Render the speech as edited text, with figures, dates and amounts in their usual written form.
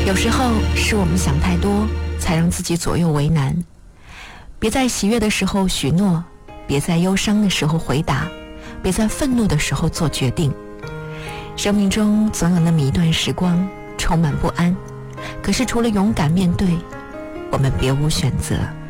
有时候是我们想太多，才让自己左右为难。别在喜悦的时候许诺，别在忧伤的时候回答，别在愤怒的时候做决定。生命中总有那么一段时光充满不安，可是除了勇敢面对，我们别无选择。